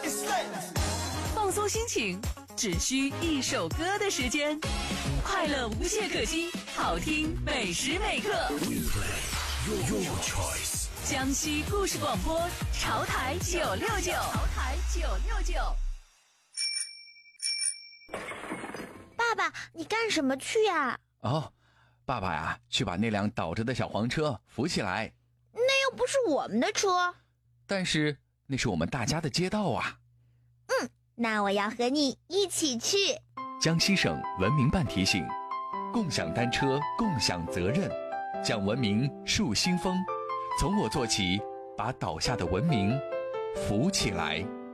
放松心情，只需一首歌的时间，快乐无懈可击，好听每时每刻。 Your choice。 江西故事广播，潮台969，潮台969。 爸爸，你干什么去呀？ 哦，爸爸呀，去把那辆倒着的小黄车扶起来。 那又不是我们的车。 但是那是我们大家的街道啊。 那我要和你一起去。 江西省文明办提醒：共享单车，共享责任，讲文明树新风，从我做起，把倒下的文明扶起来。